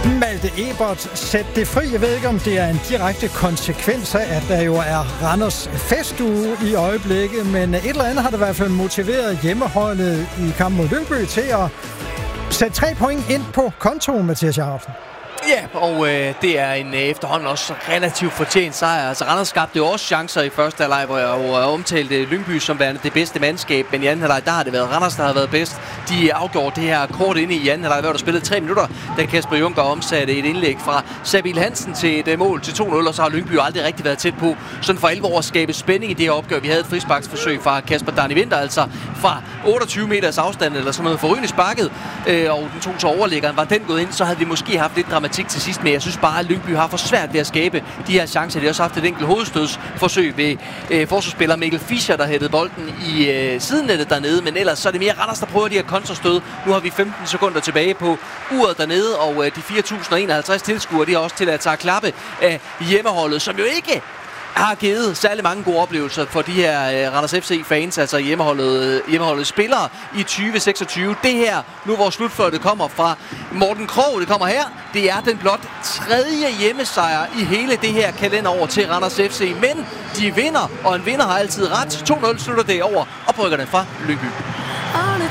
Malte Ebert, sæt det fri. Jeg ved ikke, om det er en direkte konsekvens af, at der jo er Randers festuge i øjeblikket, men et eller andet har det i hvert fald motiveret hjemmeholdet i kampen mod Lyngby til at sætte 3 point ind på kontoen, Mathias Jacobsen. Ja, og det er en efterhånden også relativt fortjent sejr. Altså Randers skabte jo også chancer i første halvleg, hvor jeg jo omtalte Lyngby som værende det bedste mandskab. Men i anden halvleg, der har det været Randers, der har været bedst. De afgjorde det her kort inde i anden halvleg, hvor der spillede 3 minutter, da Kasper Junker omsatte et indlæg fra Sabil Hansen til et mål til 2-0, og så har Lyngby jo aldrig rigtig været tæt på. Sådan for alvor at skabe spænding i det her opgør. Vi havde et frisparksforsøg fra Kasper Dani Winther, altså fra 28 meters afstand eller sådan noget forrygende sparket, og den tog så overlæggeren. Var den gået ind, så havde vi måske haft lidt dramatik til sidst, men jeg synes bare, at Lyngby har for svært ved at skabe de her chancer. De har også haft et enkelt hovedstødsforsøg ved forsvarsspiller Mikkel Fischer, der hættede bolden i sidennettet dernede, men ellers så er det mere Randers, der prøver de her kontrastød. Nu har vi 15 sekunder tilbage på uret dernede, og de 4.051 tilskuere, de har også tilladt sig at klappe af hjemmeholdet, som jo ikke har givet særlig mange gode oplevelser for de her Randers FC-fans, altså hjemmeholdet spillere i 2026. Det her, nu hvor slutfløjtet kommer fra Morten Krogh, det kommer her, det er den blot 3. hjemmesejr i hele det her kalenderår til Randers FC. Men de vinder, og en vinder har altid ret. 2-0 slutter det over oprykkerne fra Lyngby.